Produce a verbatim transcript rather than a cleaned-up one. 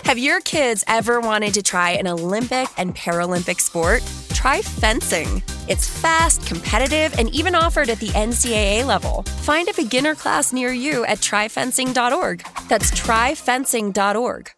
Have your kids ever wanted to try an Olympic and Paralympic sport? Try fencing. It's fast, competitive, and even offered at the N C double A level. Find a beginner class near you at try fencing dot org. That's try fencing dot org.